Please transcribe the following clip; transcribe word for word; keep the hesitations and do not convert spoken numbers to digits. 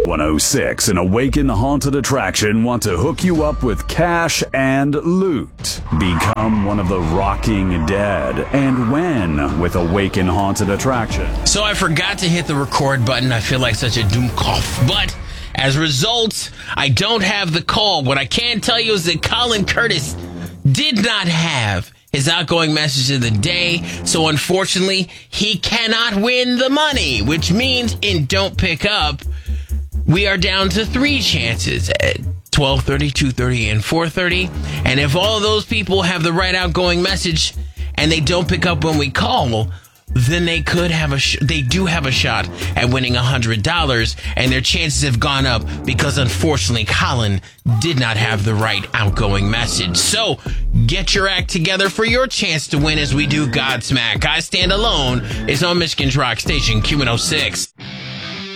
one oh six and Awaken Haunted Attraction want to hook you up with cash and loot. Become one of the Rocking Dead and win with Awaken Haunted Attraction. So I forgot to hit the record button. I feel like such a doomcoff. But as a result, I don't have the call. What I can tell you is that Colin Curtis did not have his outgoing message of the day. So unfortunately, he cannot win the money, which means in Don't Pick Up, we are down to three chances at twelve thirty, two thirty, and four thirty. And if all of those people have the right outgoing message and they don't pick up when we call, then they could have a sh- they do have a shot at winning one hundred dollars, and their chances have gone up because unfortunately Colin did not have the right outgoing message. So get your act together for your chance to win as we do Godsmack. I Stand Alone is on Michigan's Rock Station Q one oh six.